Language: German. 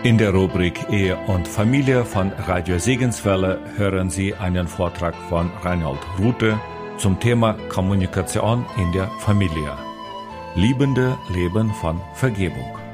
In der Rubrik Ehe und Familie von Radio Segenswelle hören Sie einen Vortrag von Reinhold Rute zum Thema Kommunikation in der Familie. Liebende Leben von Vergebung.